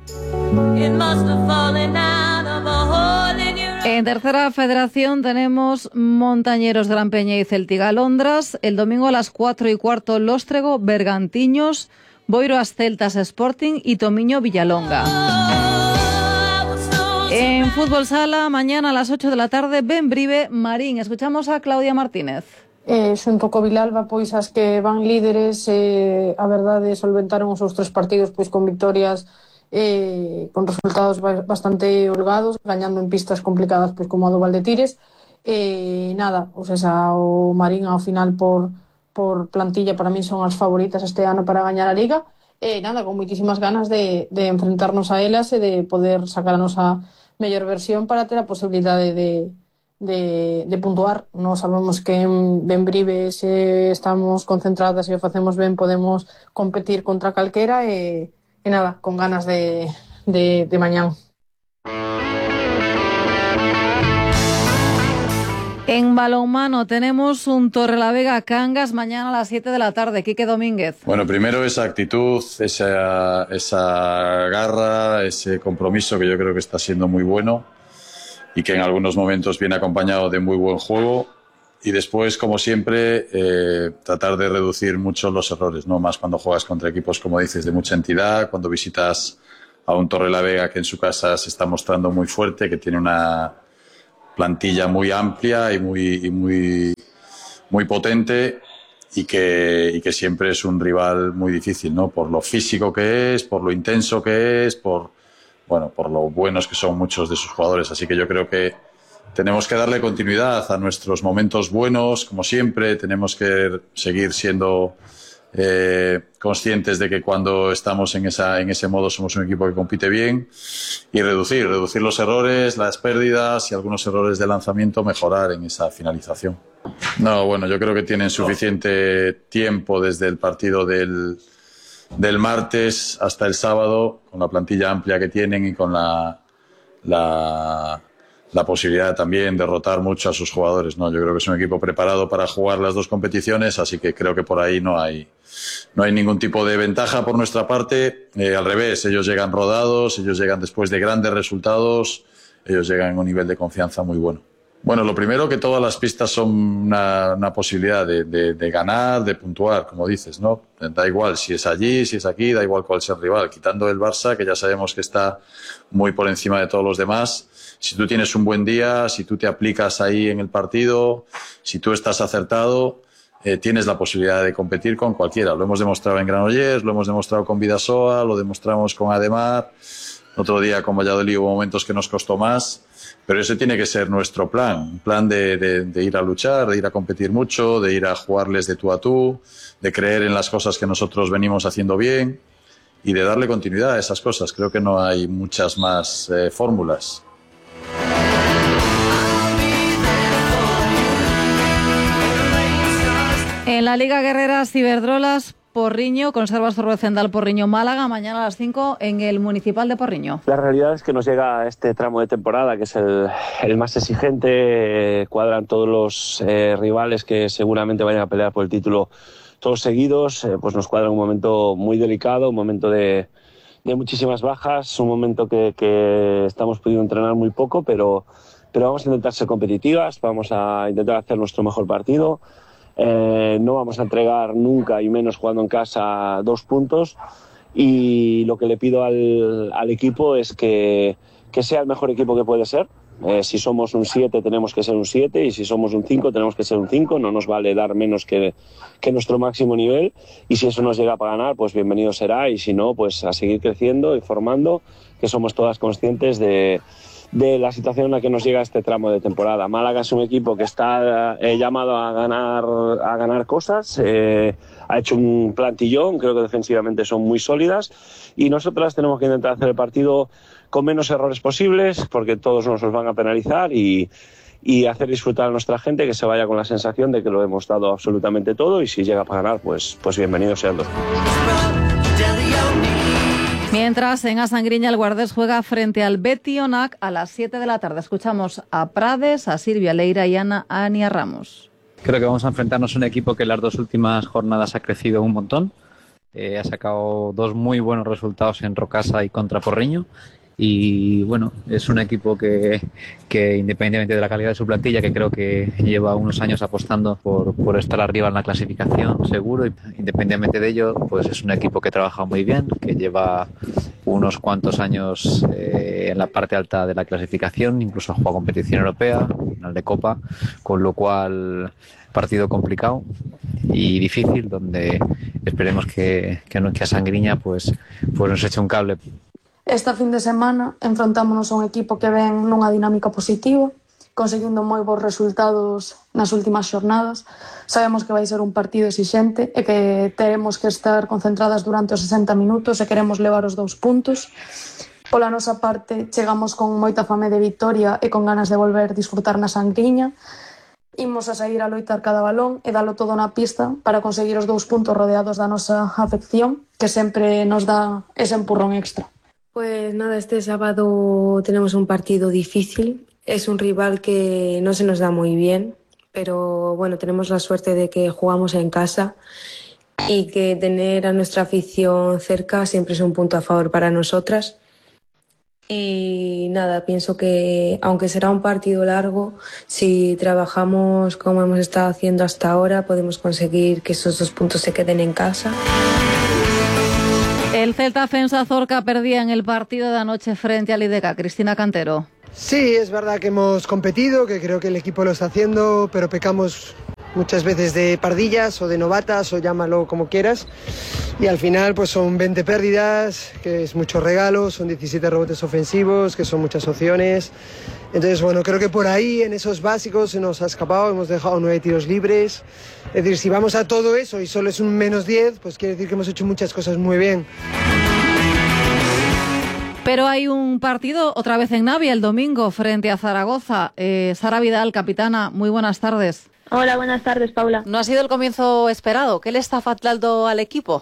En Tercera Federación tenemos Montañeros Gran Peña y Céltiga Londras. El domingo a las cuatro y cuarto Lóstrego, Bergantiños, Boiroas Celtas Sporting y Tomiño Villalonga. En Fútbol Sala, mañana a las ocho de la tarde, Bembrive Marín. Escuchamos a Claudia Martínez. Eh, xunto co Vilalba, pois as que van líderes, eh, a verdade, solventaron os seus tres partidos pois con victorias, eh, con resultados bastante holgados, gañando en pistas complicadas pois como a do Valdetires. Eh, nada, o sea, o Marín ao final por, por plantilla para mí son as favoritas este ano para gañar a Liga. Eh, nada, con moitísimas ganas de, de enfrentarnos a elas e de poder sacar a nosa mellor versión para ter a posibilidade de, de, de puntuar. Nos sabemos que en Bembrive, se estamos concentradas e o facemos ben, podemos competir contra calquera e, e nada, con ganas de, de, de mañán. En balonmano tenemos un Torrelavega Cangas mañana a las siete de la tarde. Quique Domínguez. Bueno, primero esa actitud, esa, esa garra, ese compromiso que yo creo que está siendo muy bueno y que en algunos momentos viene acompañado de muy buen juego. Y después, como siempre, eh, tratar de reducir mucho los errores, ¿no? Más cuando juegas contra equipos, como dices, de mucha entidad, cuando visitas a un Torrelavega que en su casa se está mostrando muy fuerte, que tiene una plantilla muy amplia y muy, y muy, muy potente y que, y que siempre es un rival muy difícil, ¿no? Por lo físico que es, por lo intenso que es, por, bueno, por lo buenos que son muchos de sus jugadores. Así que yo creo que tenemos que darle continuidad a nuestros momentos buenos, como siempre. Tenemos que seguir siendo eh, conscientes de que cuando estamos en, esa, en ese modo somos un equipo que compite bien y reducir, reducir los errores, las pérdidas y algunos errores de lanzamiento, mejorar en esa finalización. No, bueno, yo creo que tienen suficiente tiempo desde el partido del, del martes hasta el sábado, con la plantilla amplia que tienen y con la... la la posibilidad también de rotar mucho a sus jugadores, ¿no? Yo creo que es un equipo preparado para jugar las dos competiciones, así que creo que por ahí no hay, no hay ningún tipo de ventaja por nuestra parte. Eh, al revés, ellos llegan rodados, ellos llegan después de grandes resultados, ellos llegan en un nivel de confianza muy bueno. Bueno, lo primero, que todas las pistas son una, una posibilidad de, de, de ganar, de puntuar, como dices, ¿no? Da igual si es allí, si es aquí, da igual cuál sea el rival. Quitando el Barça, que ya sabemos que está muy por encima de todos los demás. Si tú tienes un buen día, si tú te aplicas ahí en el partido, si tú estás acertado, eh, tienes la posibilidad de competir con cualquiera. Lo hemos demostrado en Granollers, lo hemos demostrado con Bidasoa, lo demostramos con Ademar. Otro día con Valladolid hubo momentos que nos costó más, pero ese tiene que ser nuestro plan, un plan de, de, de ir a luchar, de ir a competir mucho, de ir a jugarles de tú a tú, de creer en las cosas que nosotros venimos haciendo bien y de darle continuidad a esas cosas. Creo que no hay muchas más eh, fórmulas. En la Liga Guerrera Ciberdrolas, Porriño, Conservas Zorbecendal Porriño Málaga, mañana a las cinco en el Municipal de Porriño. La realidad es que nos llega este tramo de temporada, que es el, el más exigente. Eh, cuadran todos los eh, rivales que seguramente vayan a pelear por el título todos seguidos. Eh, pues nos cuadra un momento muy delicado, un momento de, de muchísimas bajas, un momento que, que estamos pudiendo entrenar muy poco, pero, pero vamos a intentar ser competitivas, vamos a intentar hacer nuestro mejor partido. Eh, no vamos a entregar nunca, y menos jugando en casa, dos puntos, y lo que le pido al, al equipo es que, que sea el mejor equipo que puede ser. Eh, si somos un siete tenemos que ser un siete, y si somos un cinco tenemos que ser un cinco. No nos vale dar menos que, que nuestro máximo nivel, y si eso nos llega para ganar, pues bienvenido será, y si no, pues a seguir creciendo y formando, que somos todas conscientes de de la situación en la que nos llega este tramo de temporada. Málaga es un equipo que está eh, llamado a ganar, a ganar cosas, eh, ha hecho un plantillón, creo que defensivamente son muy sólidas, y nosotras tenemos que intentar hacer el partido con menos errores posibles, porque todos nos los van a penalizar, y, y hacer disfrutar a nuestra gente, que se vaya con la sensación de que lo hemos dado absolutamente todo, y si llega para ganar, pues, pues bienvenidos sean los Mientras, en Asangriña, el Guardés juega frente al Betionac a las siete de la tarde. Escuchamos a Prades, a Silvia Leira y a Ania Ramos. Creo que vamos a enfrentarnos a un equipo que en las dos últimas jornadas ha crecido un montón. Eh, ha sacado dos muy buenos resultados en Rocasa y contra Porriño. Y bueno, es un equipo que, que independientemente de la calidad de su plantilla, que creo que lleva unos años apostando por, por estar arriba en la clasificación seguro, y independientemente de ello, pues es un equipo que trabaja muy bien, que lleva unos cuantos años eh, en la parte alta de la clasificación, incluso ha jugado competición europea, final de Copa, con lo cual partido complicado y difícil, donde esperemos que, que, no, que a Sangriña pues, pues nos eche un cable. Esta fin de semana enfrontámonos a un equipo que ven nunha dinámica positiva, conseguindo moi bons resultados nas últimas xornadas. Sabemos que vai ser un partido exixente e que teremos que estar concentradas durante os sesenta minutos e queremos levar os dous puntos. Pola nosa parte, chegamos con moita fame de victoria e con ganas de volver a disfrutar na Sangriña. Imos a sair a loitar cada balón e dalo todo na pista para conseguir os dous puntos rodeados da nosa afección, que sempre nos dá ese empurrón extra. Pues nada, este sábado tenemos un partido difícil. Es un rival que no se nos da muy bien pero bueno, tenemos la suerte de que jugamos en casa y que tener a nuestra afición cerca siempre es un punto a favor para nosotras. Y nada, pienso que aunque será un partido largo, si trabajamos como hemos estado haciendo hasta ahora, podemos conseguir que esos dos puntos se queden en casa. El Celta Fensa Zorca perdía en el partido de anoche frente al I D K. Cristina Cantero. Sí, es verdad que hemos competido, que creo que el equipo lo está haciendo, pero pecamos muchas veces de pardillas o de novatas o llámalo como quieras, y al final pues son veinte pérdidas, que es mucho regalo, son diecisiete rebotes ofensivos, que son muchas opciones. Entonces bueno, creo que por ahí en esos básicos se nos ha escapado, hemos dejado nueve tiros libres. Es decir, si vamos a todo eso y solo es un menos diez, pues quiere decir que hemos hecho muchas cosas muy bien. Pero hay un partido otra vez en Navia el domingo frente a Zaragoza. Eh, Sara Vidal, capitana, muy buenas tardes. Hola, buenas tardes, Paula. ¿No ha sido el comienzo esperado? ¿Qué le está faltando al equipo?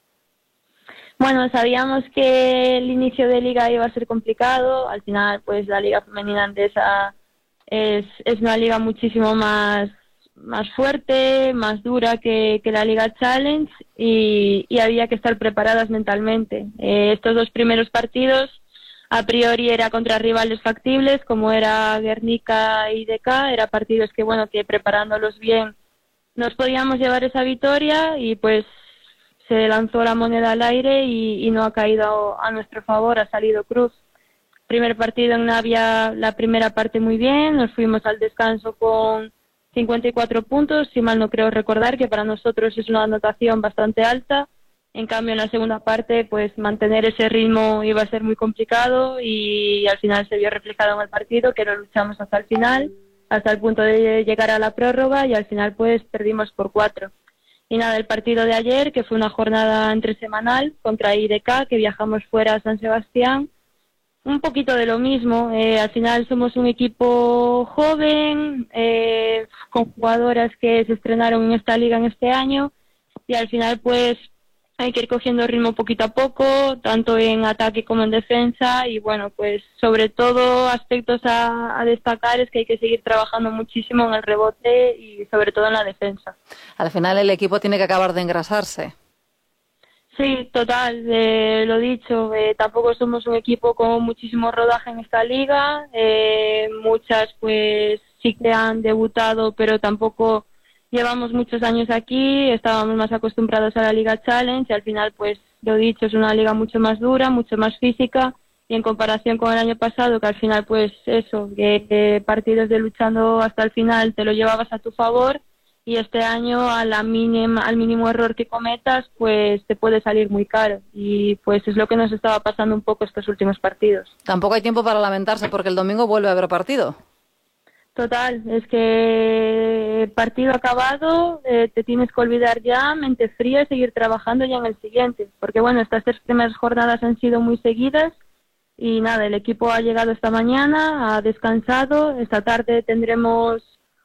Bueno, sabíamos que el inicio de liga iba a ser complicado. Al final, pues la liga femenina andesa es, es una liga muchísimo más, más fuerte, más dura que, que la Liga Challenge y, y había que estar preparadas mentalmente. Eh, estos dos primeros partidos a priori era contra rivales factibles como era Guernica y D K, era partidos que bueno, que preparándolos bien nos podíamos llevar esa victoria y pues se lanzó la moneda al aire y, y no ha caído a nuestro favor, ha salido cruz. Primer partido en Navia, la primera parte muy bien, nos fuimos al descanso con cincuenta y cuatro puntos, si mal no creo recordar, que para nosotros es una anotación bastante alta. En cambio, en la segunda parte, pues mantener ese ritmo iba a ser muy complicado y al final se vio reflejado en el partido, que lo luchamos hasta el final, hasta el punto de llegar a la prórroga y al final pues perdimos por cuatro. Y nada, el partido de ayer, que fue una jornada entresemanal contra I D K, que viajamos fuera a San Sebastián, un poquito de lo mismo. Eh, al final somos un equipo joven, eh, con jugadoras que se estrenaron en esta liga en este año y al final pues hay que ir cogiendo ritmo poquito a poco, tanto en ataque como en defensa y bueno, pues sobre todo aspectos a, a destacar es que hay que seguir trabajando muchísimo en el rebote y sobre todo en la defensa. Al final el equipo tiene que acabar de engrasarse. Sí, total, eh, lo dicho, eh, tampoco somos un equipo con muchísimo rodaje en esta liga, eh, muchas pues sí que han debutado pero tampoco llevamos muchos años aquí, estábamos más acostumbrados a la Liga Challenge y al final, pues, lo dicho, es una liga mucho más dura, mucho más física y en comparación con el año pasado, que al final, pues, eso, que, que partidos de luchando hasta el final te lo llevabas a tu favor y este año a la mínima, al mínimo error que cometas, pues, te puede salir muy caro y, pues, es lo que nos estaba pasando un poco estos últimos partidos. Tampoco hay tiempo para lamentarse porque el domingo vuelve a haber partido. Total, es que partido acabado, eh, te tienes que olvidar ya, mente fría y seguir trabajando ya en el siguiente, porque bueno, estas tres primeras jornadas han sido muy seguidas y nada, el equipo ha llegado esta mañana, ha descansado, esta tarde tendremos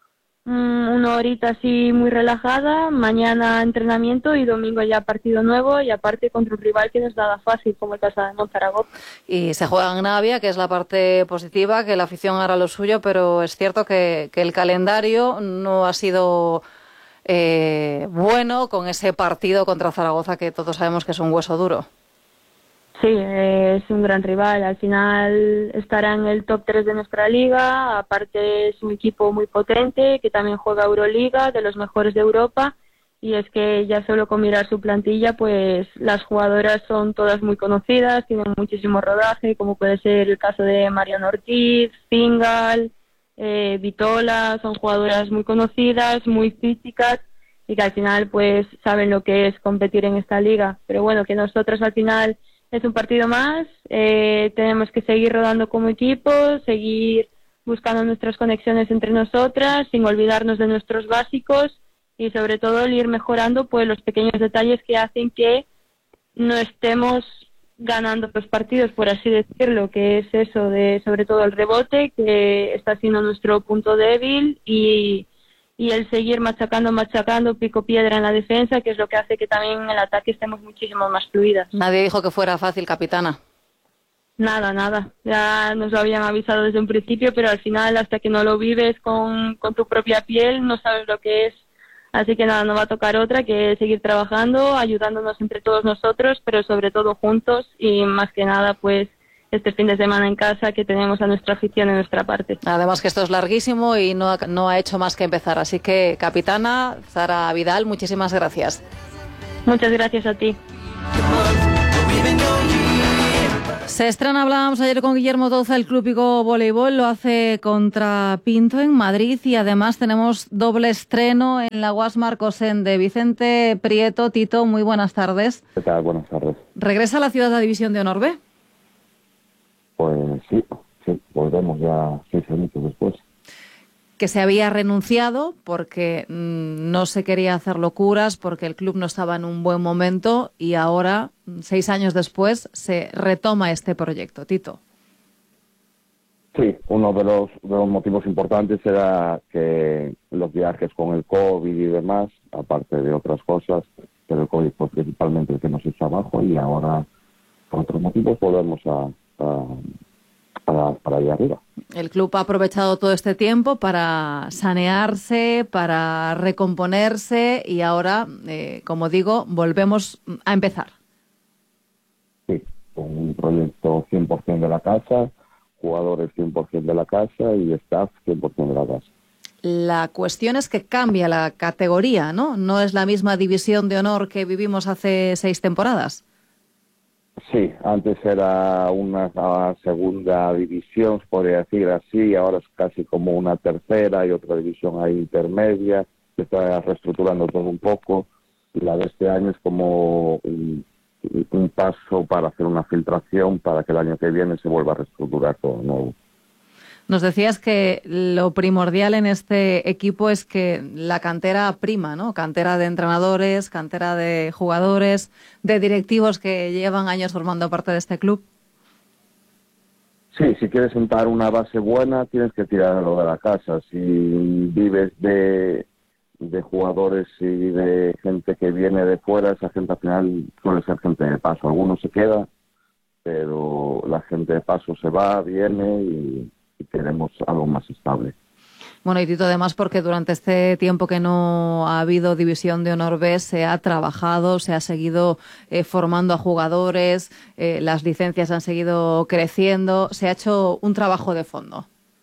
um, una horita así muy relajada, mañana entrenamiento y domingo ya partido nuevo y aparte contra un rival que no es nada fácil como el Casa de Monzaragoza. Y se juega en Navia, que es la parte positiva, que la afición hará lo suyo, pero es cierto que, que el calendario no ha sido eh, bueno con ese partido contra Zaragoza que todos sabemos que es un hueso duro. Sí, eh, es un gran rival, al final estará en el top tres de nuestra liga, aparte es un equipo muy potente que también juega Euroliga, de los mejores de Europa y es que ya solo con mirar su plantilla pues las jugadoras son todas muy conocidas, tienen muchísimo rodaje como puede ser el caso de Mariana Ortiz, Fingal, eh, Vitola, son jugadoras muy conocidas, muy físicas y que al final pues saben lo que es competir en esta liga, pero bueno, que nosotros al final es un partido más, eh, tenemos que seguir rodando como equipo, seguir buscando nuestras conexiones entre nosotras, sin olvidarnos de nuestros básicos y sobre todo el ir mejorando pues los pequeños detalles que hacen que no estemos ganando los partidos, por así decirlo, que es eso de sobre todo el rebote, que está siendo nuestro punto débil y y el seguir machacando, machacando, pico piedra en la defensa, que es lo que hace que también en el ataque estemos muchísimo más fluidas. Nadie dijo que fuera fácil, capitana. Nada, nada. Ya nos lo habían avisado desde un principio, pero al final, hasta que no lo vives con, con tu propia piel, no sabes lo que es. Así que nada, nos va a tocar otra, que seguir trabajando, ayudándonos entre todos nosotros, pero sobre todo juntos y más que nada, pues, este fin de semana en casa, que tenemos a nuestra afición en nuestra parte. Además que esto es larguísimo y no ha, no ha hecho más que empezar. Así que, capitana Zara Vidal, muchísimas gracias. Muchas gracias a ti. Se estrena, hablábamos ayer con Guillermo Touza, el Club Vigo Voleibol, lo hace contra Pinto en Madrid y además tenemos doble estreno en la U A S Marcosen de Vicente Prieto. Tito, muy buenas tardes. ¿Qué tal? Buenas tardes. ¿Regresa a la ciudad de División de Honor B? Pues sí, sí, volvemos ya seis años después. Que se había renunciado porque mmm, no se quería hacer locuras, porque el club no estaba en un buen momento y ahora, seis años después, se retoma este proyecto. Tito. Sí, uno de los, de los motivos importantes era que los viajes con el COVID y demás, aparte de otras cosas, pero el COVID fue principalmente el que nos echó abajo y ahora, por otros motivos, volvemos a... a Para, para allá arriba. El club ha aprovechado todo este tiempo para sanearse, para recomponerse y ahora, eh, como digo, volvemos a empezar. Sí, con un proyecto cien por ciento de la casa, jugadores cien por ciento de la casa y staff cien por ciento de la casa. La cuestión es que cambia la categoría, ¿no? No es la misma división de honor que vivimos hace seis temporadas. Sí, antes era una segunda división, podría decir así, ahora es casi como una tercera y otra división ahí intermedia, se está reestructurando todo un poco. La de este año es como un, un paso para hacer una filtración para que el año que viene se vuelva a reestructurar todo de nuevo. Nos decías que lo primordial en este equipo es que la cantera prima, ¿no? Cantera de entrenadores, cantera de jugadores, de directivos que llevan años formando parte de este club. Sí, si quieres sentar una base buena, tienes que tirar lo de la casa. Si vives de, de jugadores y de gente que viene de fuera, esa gente al final suele ser gente de paso. Algunos se queda, pero la gente de paso se va, viene y... y queremos algo más estable. Bueno, y Tito, además porque durante este tiempo que no ha habido División de Honor B se ha trabajado, se ha seguido eh, formando a jugadores, eh, las licencias han seguido creciendo, se ha hecho un trabajo de fondo.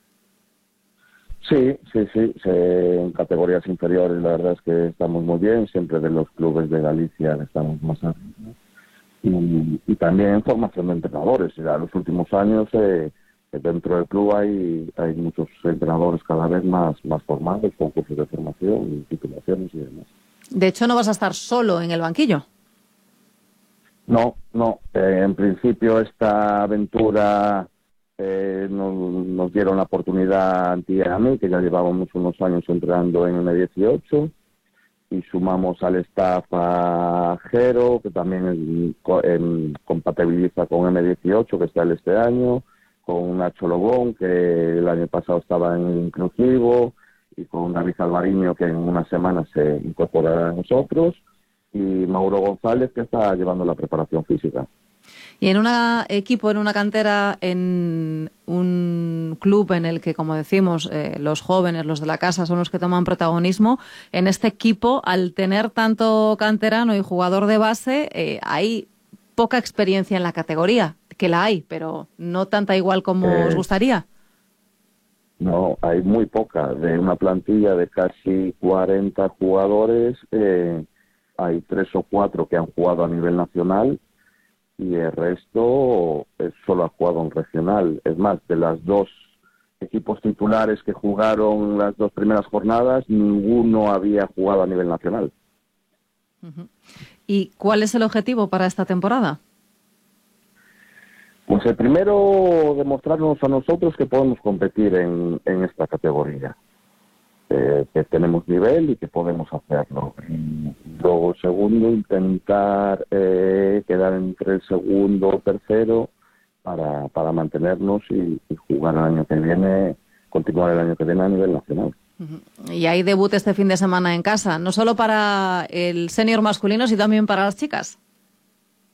Sí, sí, sí, se, en categorías inferiores la verdad es que estamos muy bien, siempre de los clubes de Galicia estamos más arriba. Y, y también en formación de entrenadores, ya los últimos años... Eh, dentro del club hay hay muchos entrenadores cada vez más más formados, con cursos de formación y titulaciones y demás. De hecho, no vas a estar solo en el banquillo. No, no. Eh, en principio esta aventura eh, nos, nos dieron la oportunidad a ti y a mí, que ya llevábamos unos años entrenando en eme dieciocho, y sumamos al staff a Jero, que también es, en, compatibiliza con eme dieciocho, que está el este año, con Nacho Lobón, que el año pasado estaba en inclusivo, y con David Alvariño, que en una semana se incorporará a nosotros, y Mauro González, que está llevando la preparación física. Y en un equipo, en una cantera, en un club en el que, como decimos, eh, los jóvenes, los de la casa, son los que toman protagonismo, en este equipo, al tener tanto canterano y jugador de base, eh, hay poca experiencia en la categoría. Que la hay, pero no tanta igual como eh, os gustaría. No, hay muy poca. De una plantilla de casi cuarenta jugadores, eh, hay tres o cuatro que han jugado a nivel nacional y el resto es, solo ha jugado en regional. Es más, de las dos equipos titulares que jugaron las dos primeras jornadas, ninguno había jugado a nivel nacional. Uh-huh. ¿Y cuál es el objetivo para esta temporada? Pues el primero, demostrarnos a nosotros que podemos competir en, en esta categoría, eh, que tenemos nivel y que podemos hacerlo. Y luego, segundo, intentar eh, quedar entre el segundo o tercero para, para mantenernos y, y jugar el año que viene, continuar el año que viene a nivel nacional. Uh-huh. Y hay debut este fin de semana en casa, no solo para el senior masculino, sino también para las chicas.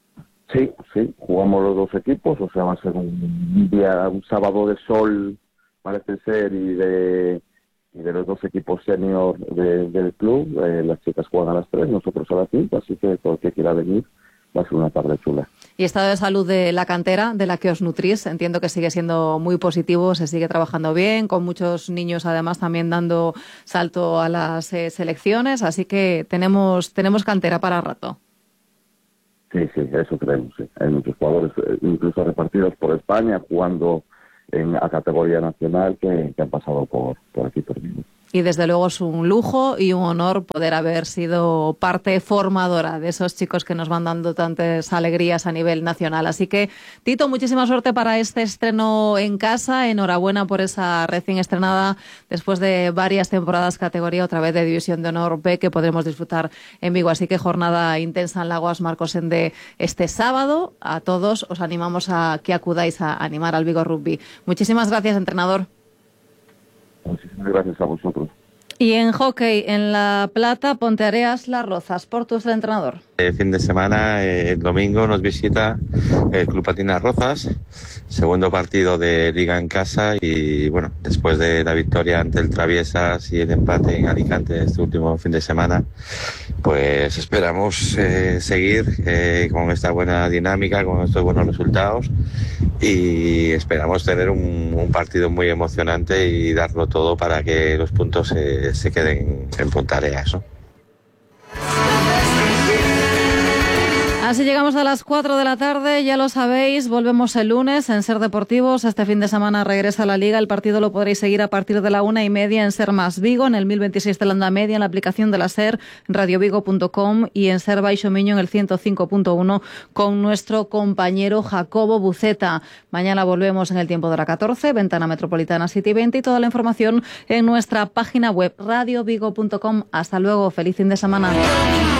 Sí, sí, jugamos los dos equipos, o sea, va a ser un día, un sábado de sol, parece ser, y de, y de los dos equipos senior de, del club. Eh, las chicas juegan a las tres, nosotros a las cinco, así que todo el que quiera venir va a ser una tarde chula. Y estado de salud de la cantera de la que os nutrís, entiendo que sigue siendo muy positivo, se sigue trabajando bien, con muchos niños además también dando salto a las eh, selecciones, así que tenemos, tenemos cantera para rato. Sí, sí, eso creemos, sí. Hay muchos jugadores, incluso repartidos por España, jugando en a categoría nacional, que, que han pasado por, por aquí por mí. Y desde luego es un lujo y un honor poder haber sido parte formadora de esos chicos que nos van dando tantas alegrías a nivel nacional. Así que, Tito, muchísima suerte para este estreno en casa. Enhorabuena por esa recién estrenada después de varias temporadas categoría, otra vez de División de Honor B, que podremos disfrutar en Vigo. Así que jornada intensa en Lagoas Marcosende este sábado. A todos os animamos a que acudáis a animar al Vigo Rugby. Muchísimas gracias, entrenador. Muchísimas gracias a vosotros. Y en hockey, en La Plata, Ponteareas, Las Rozas. Portus, el entrenador. El fin de semana, eh, el domingo, nos visita el Club Patina Rozas, segundo partido de Liga en casa y, bueno, después de la victoria ante el Traviesas y el empate en Alicante este último fin de semana, pues esperamos eh, seguir eh, con esta buena dinámica, con estos buenos resultados y esperamos tener un, un partido muy emocionante y darlo todo para que los puntos eh, se queden en Ponteareas, ¿no? Así llegamos a las cuatro de la tarde, ya lo sabéis, volvemos el lunes en Ser Deportivos. Este fin de semana regresa a la Liga, el partido lo podréis seguir a partir de la una y media en Ser Más Vigo, en el mil veintiséis de la Onda Media, en la aplicación de la Ser, radiovigo punto com y en Ser Baixo Miño en el ciento cinco punto uno con nuestro compañero Jacobo Buceta. Mañana volvemos en el tiempo de la catorce, Ventana Metropolitana siete y veinte y toda la información en nuestra página web radiovigo punto com. Hasta luego, feliz fin de semana.